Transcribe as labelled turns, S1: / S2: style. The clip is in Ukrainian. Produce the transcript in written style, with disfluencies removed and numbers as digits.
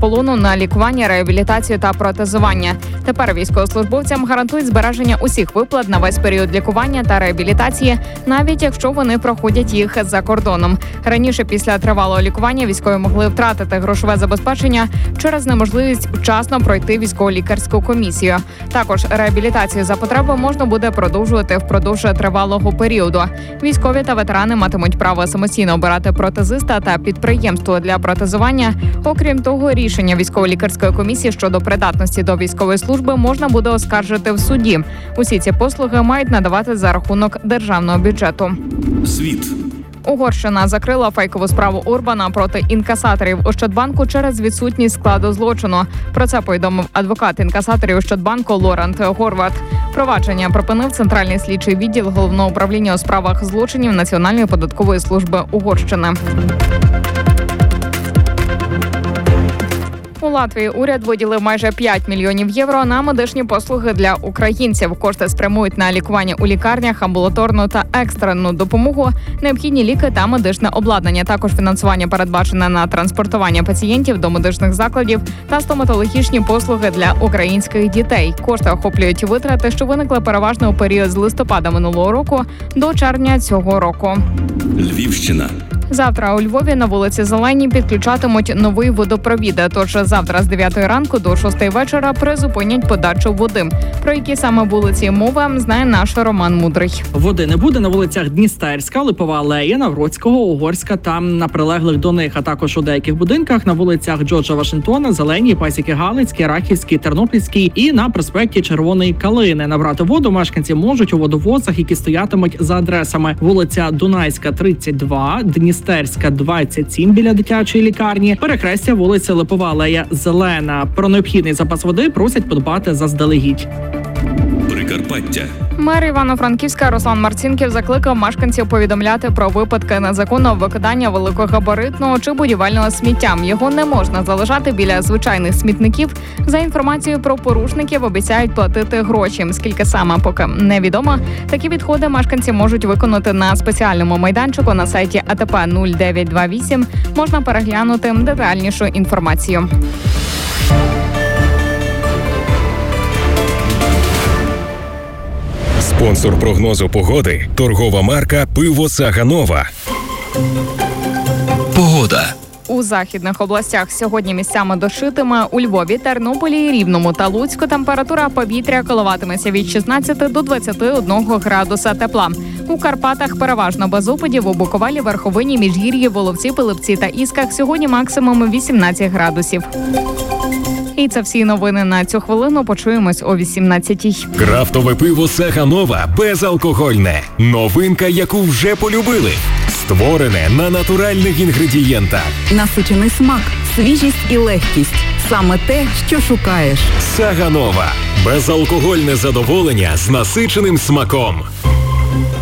S1: полону на лікування, реабілітацію та протезування. Тепер військовослужбовцям гарантують збереження усіх виплат на весь період лікування та реабілітації, навіть якщо вони проходять їх за кордоном. Раніше, після тривалого лікування, військові могли втратити грошове забезпечення через неможливість вчасно пройти військово-лікарську комісію. Також реабілітацію за потреби можна буде продовжувати впродовж тривалого періоду. Військові та ветерани матимуть право самостійно обирати протезиста та підприємство для протезування. Окрім того, рішення військово-лікарської комісії щодо придатності до військової служби можна буде оскаржити в суді. Усі ці послуги мають надавати за рахунок державного бюджету.
S2: Світ.
S1: Угорщина закрила фейкову справу Орбана проти інкасаторів Ощадбанку через відсутність складу злочину. Про це повідомив адвокат інкасаторів Ощадбанку Лорент Горват. Провадження припинив Центральний слідчий відділ Головного управління у справах злочинів Національної податкової служби Угорщини. У Латвії уряд виділив майже 5 мільйонів євро на медичні послуги для українців. Кошти спрямують на лікування у лікарнях, амбулаторну та екстрену допомогу, необхідні ліки та медичне обладнання. Також фінансування передбачене на транспортування пацієнтів до медичних закладів та стоматологічні послуги для українських дітей. Кошти охоплюють витрати, що виникли переважно у період з листопада минулого року до червня цього року.
S2: Львівщина.
S1: Завтра у Львові на вулиці Зеленій підключатимуть новий водопровід. Тож завтра з 9 ранку до 6 вечора призупинять подачу води. Про які саме вулиці мова, знає наш Роман Мудрий.
S3: Води не буде на вулицях Дністерська, Липова алея, Навроцького, Угорська та на прилеглих до них, а також у деяких будинках на вулицях Джорджа Вашингтона, Зеленій, Пасіки Галицькій, Рахівській, Тернопільській і на проспекті Червоної Калини. Набрати воду мешканці можуть у водовозах, які стоятимуть за адресами: вулиця Дунайська, 32, Дністерська, 27 біля дитячої лікарні, перехрестя вулиця Липова алея, Зелена. Про необхідний запас води просять подбати заздалегідь.
S2: Прикарпаття.
S1: Мер Івано-Франківська Руслан Марцінків закликав мешканців повідомляти про випадки незаконного викидання великогабаритного чи будівельного сміття. Його не можна залишати біля звичайних смітників. За інформацією про порушників, обіцяють платити гроші. Скільки саме, поки невідомо. Такі відходи мешканці можуть виконати на спеціальному майданчику на сайті АТП 0928. Можна переглянути детальнішу інформацію.
S4: Спонсор прогнозу погоди – торгова марка «Пиво Саганова». Погода.
S1: У західних областях сьогодні місцями дощитиме. У Львові, Тернополі, Рівному та Луцьку температура повітря коливатиметься від 16 до 21 градуса тепла. У Карпатах переважно без опадів, у Буковелі, Верховині, Міжгір'ї, Воловці, Пилипці та Ісках сьогодні максимум 18 градусів. І це всі новини на цю хвилину. Почуємось о 18-й.
S4: Крафтове пиво Саганова безалкогольне. Новинка, яку вже полюбили. Створене на натуральних інгредієнтах.
S5: Насичений смак, свіжість і легкість. Саме те, що шукаєш.
S4: Саганова. Безалкогольне задоволення з насиченим смаком.